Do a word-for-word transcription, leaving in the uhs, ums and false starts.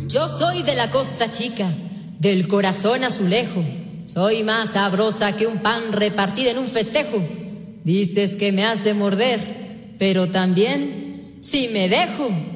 Yo soy de la costa chica, del corazón azulejo. Soy más sabrosa que un pan repartido en un festejo. Dices que me has de morder, pero también si me dejo.